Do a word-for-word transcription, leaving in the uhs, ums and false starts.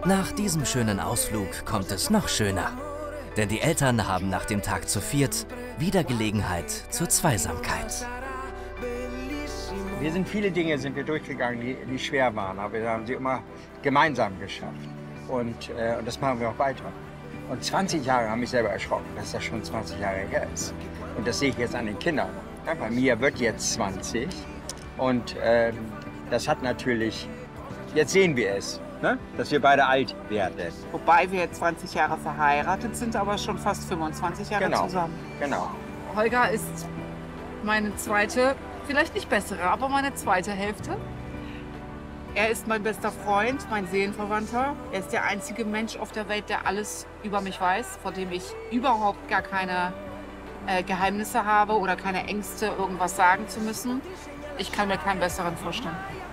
Nach diesem schönen Ausflug kommt es noch schöner. Denn die Eltern haben nach dem Tag zu viert wieder Gelegenheit zur Zweisamkeit. Wir sind viele Dinge sind wir durchgegangen, die, die schwer waren, aber wir haben sie immer gemeinsam geschafft. Und, äh, und das machen wir auch weiter. Und zwanzig Jahre haben mich selber erschrocken, dass das schon zwanzig Jahre her ist. Und das sehe ich jetzt an den Kindern. Ja, bei mir wird jetzt zwanzig und ähm, das hat natürlich, jetzt sehen wir es, ne? Dass wir beide alt werden. Wobei wir jetzt zwanzig Jahre verheiratet sind, aber schon fast fünfundzwanzig Jahre Genau. zusammen. Genau. Holger ist meine zweite, vielleicht nicht bessere, aber meine zweite Hälfte. Er ist mein bester Freund, mein Seelenverwandter. Er ist der einzige Mensch auf der Welt, der alles über mich weiß, vor dem ich überhaupt gar keine äh, Geheimnisse habe oder keine Ängste, irgendwas sagen zu müssen. Ich kann mir keinen besseren vorstellen.